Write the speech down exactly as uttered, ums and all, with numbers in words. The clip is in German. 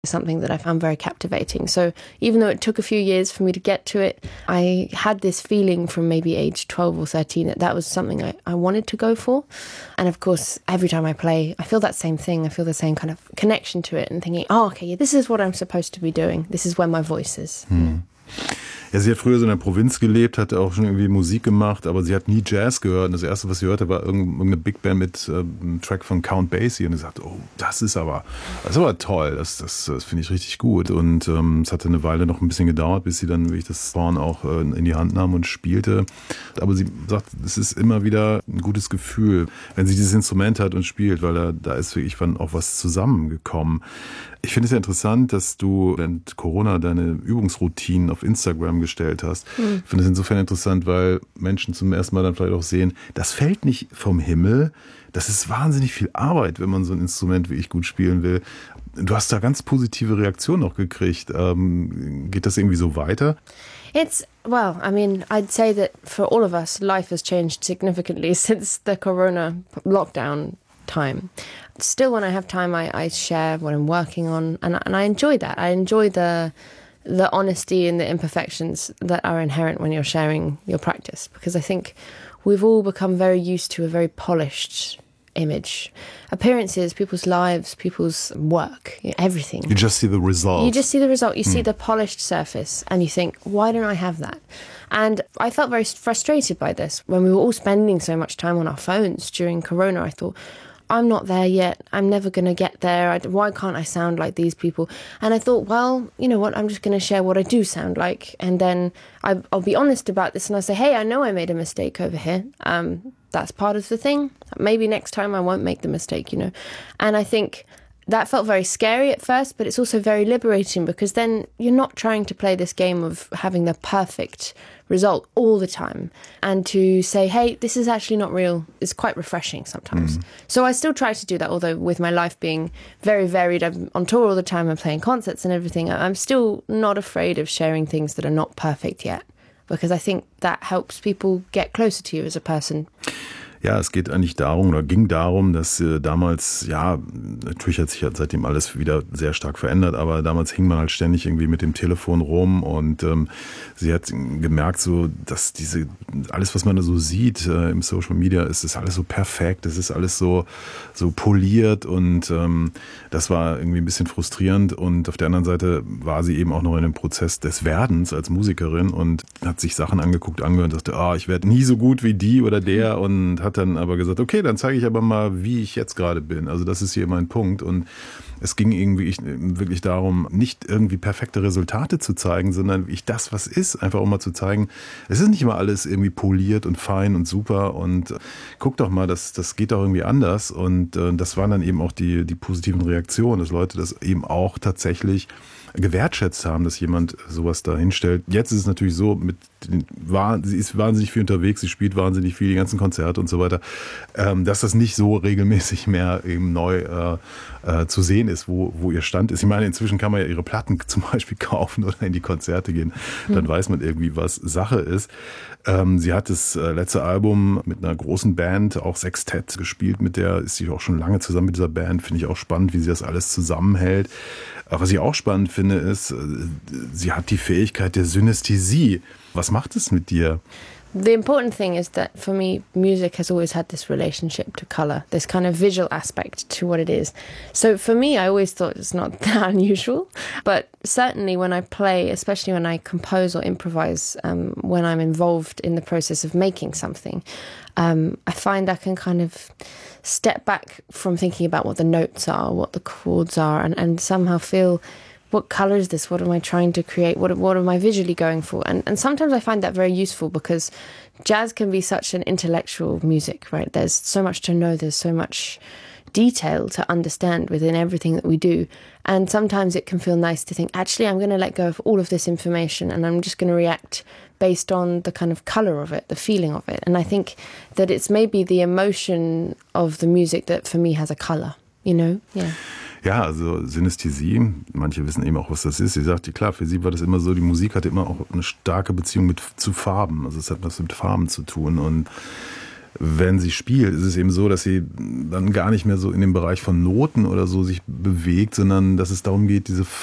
something that I found very captivating. So even though it took a few years for me to get to it, I had this feeling from maybe age twelve or thirteen that that was something I, I wanted to go for. And of course, every time I play, I feel that same thing. I feel the same kind of connection to it and thinking, oh, okay, yeah, this is what I'm supposed to be doing. This is where my voice is. Hm. Ja, sie hat früher so in der Provinz gelebt, hat auch schon irgendwie Musik gemacht, aber sie hat nie Jazz gehört. Und das Erste, was sie hörte, war irgendeine Big Band mit äh, einem Track von Count Basie. Und sie sagte, oh, das ist aber, das ist aber toll, das, das, das finde ich richtig gut. Und ähm, es hatte eine Weile noch ein bisschen gedauert, bis sie dann wirklich das Horn auch äh, in die Hand nahm und spielte. Aber sie sagt, es ist immer wieder ein gutes Gefühl, wenn sie dieses Instrument hat und spielt, weil da, da ist wirklich auch was zusammengekommen. Ich finde es ja interessant, dass du während Corona deine Übungsroutinen auf Instagram gestellt hast. Mhm. Ich finde es insofern interessant, weil Menschen zum ersten Mal dann vielleicht auch sehen, das fällt nicht vom Himmel. Das ist wahnsinnig viel Arbeit, wenn man so ein Instrument wie ich gut spielen will. Du hast da ganz positive Reaktionen auch gekriegt. Ähm, geht das irgendwie so weiter? It's, well, I mean, I'd say that for all of us, life has changed significantly since the Corona lockdown time. Still, when I have time, I, I share what I'm working on, and, and I enjoy that. I enjoy the the honesty and the imperfections that are inherent when you're sharing your practice, because I think we've all become very used to a very polished image. Appearances, people's lives, people's work, everything. You just see the result. You just see the result. You mm. see the polished surface, and you think, why don't I have that? And I felt very frustrated by this. When we were all spending so much time on our phones during Corona, I thought, I'm not there yet. I'm never going to get there. I, why can't I sound like these people? And I thought, well, you know what? I'm just going to share what I do sound like. And then I, I'll be honest about this. And I'll say, hey, I know I made a mistake over here. Um, that's part of the thing. Maybe next time I won't make the mistake, you know. And I think that felt very scary at first, but it's also very liberating, because then you're not trying to play this game of having the perfect result all the time. And to say, hey, this is actually not real, is quite refreshing sometimes. Mm. So I still try to do that, although with my life being very varied, I'm on tour all the time and playing concerts and everything, I'm still not afraid of sharing things that are not perfect yet, because I think that helps people get closer to you as a person. Ja, es geht eigentlich darum, oder ging darum, dass äh, damals, ja, natürlich hat sich ja seitdem alles wieder sehr stark verändert, aber damals hing man halt ständig irgendwie mit dem Telefon rum, und ähm, sie hat gemerkt, so, dass diese, alles, was man da so sieht äh, im Social Media, ist, ist alles so perfekt, es ist alles so, so poliert, und ähm, das war irgendwie ein bisschen frustrierend. Und auf der anderen Seite war sie eben auch noch in dem Prozess des Werdens als Musikerin und hat sich Sachen angeguckt, angehört und dachte, ah, ich werde nie so gut wie die oder der, und hat dann aber gesagt, okay, dann zeige ich aber mal, wie ich jetzt gerade bin. Also das ist hier mein Punkt. Und es ging irgendwie wirklich darum, nicht irgendwie perfekte Resultate zu zeigen, sondern ich das, was ist, einfach auch mal zu zeigen. Es ist nicht immer alles irgendwie poliert und fein und super, und guck doch mal, das, das geht doch irgendwie anders. Und äh, das waren dann eben auch die, die positiven Reaktionen, dass Leute das eben auch tatsächlich gewertschätzt haben, dass jemand sowas da hinstellt. Jetzt ist es natürlich so, mit war, sie ist wahnsinnig viel unterwegs, sie spielt wahnsinnig viel, die ganzen Konzerte und so weiter, ähm, dass das nicht so regelmäßig mehr eben neu äh, äh, zu sehen ist, wo, wo ihr Stand ist. Ich meine, inzwischen kann man ja ihre Platten zum Beispiel kaufen oder in die Konzerte gehen. Dann mhm. weiß man irgendwie, was Sache ist. Ähm, sie hat das äh, letzte Album mit einer großen Band, auch Sextett, gespielt. Mit der ist sie auch schon lange zusammen mit dieser Band. Finde ich auch spannend, wie sie das alles zusammenhält. Was ich auch spannend finde, ist, sie hat die Fähigkeit der Synästhesie. Was macht es mit dir? The important thing is that for me, music has always had this relationship to colour, this kind of visual aspect to what it is. So for me, I always thought it's not that unusual, but certainly when I play, especially when I compose or improvise, um, when I'm involved in the process of making something, um, I find I can kind of step back from thinking about what the notes are, what the chords are, and, and somehow feel, what colour is this? What am I trying to create? What what am I visually going for? And and sometimes I find that very useful, because jazz can be such an intellectual music, right? There's so much to know, there's so much detail to understand within everything that we do. And sometimes it can feel nice to think, actually, I'm going to let go of all of this information and I'm just going to react based on the kind of colour of it, the feeling of it. And I think that it's maybe the emotion of the music that for me has a colour, you know? Yeah. Ja, also Synästhesie, manche wissen eben auch, was das ist. Sie sagt, klar, für sie war das immer so, die Musik hatte immer auch eine starke Beziehung mit zu Farben. Also es hat was mit Farben zu tun. Und wenn sie spielt, ist es eben so, dass sie dann gar nicht mehr so in dem Bereich von Noten oder so sich bewegt, sondern dass es darum geht, diese